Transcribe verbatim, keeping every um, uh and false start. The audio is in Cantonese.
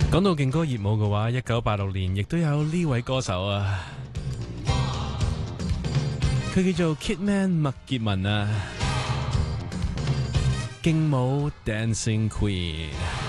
講到勁歌熱舞嘅話，一九八六年亦都有呢位歌手啊，佢叫做 Kidman 麥潔文啊，勁舞 Dancing Queen。